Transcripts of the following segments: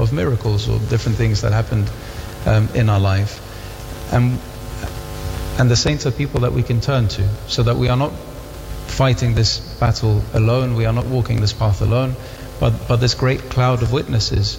of miracles or different things that happened in our life. And the saints are people that we can turn to, so that we are not fighting this battle alone, we are not walking this path alone, but this great cloud of witnesses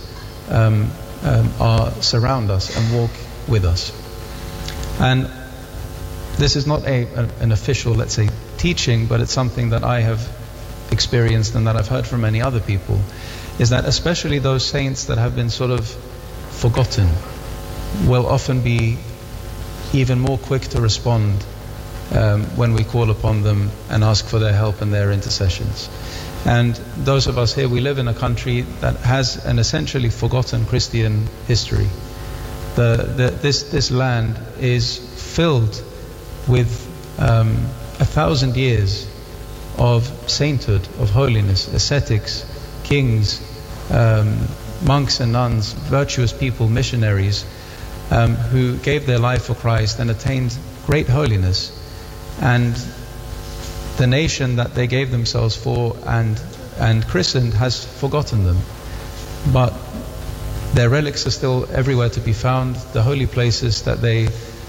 surround us and walk with us. And this is not an official, let's say, teaching, but it's something that I have experienced and that I've heard from many other people, is that especially those saints that have been sort of forgotten will often be even more quick to respond when we call upon them and ask for their help and their intercessions. And those of us here, we live in a country that has an essentially forgotten Christian history. This land is filled with 1,000 years of sainthood, of holiness, ascetics, kings, monks and nuns, virtuous people, missionaries, who gave their life for Christ and attained great holiness. And the nation that they gave themselves for and christened has forgotten them. But their relics are still everywhere to be found. The holy places that they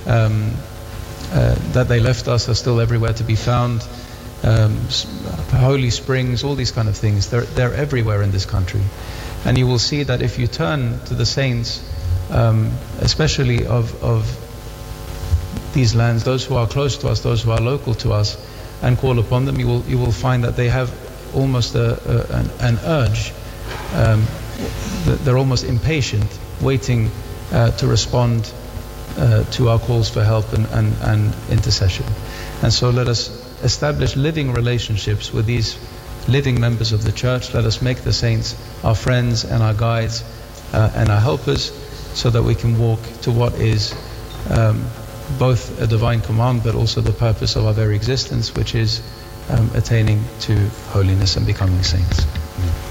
left us are still everywhere to be found. Holy springs, all these kind of things, they're everywhere in this country. And you will see that if you turn to the saints, especially of these lands, those who are close to us, those who are local to us, and call upon them, you will find that they have almost an urge. They're almost impatient, waiting to respond to our calls for help and intercession. And so let us establish living relationships with these living members of the church. Let us make the saints our friends and our guides and our helpers, so that we can walk to what is both a divine command, but also the purpose of our very existence, which is attaining to holiness and becoming saints.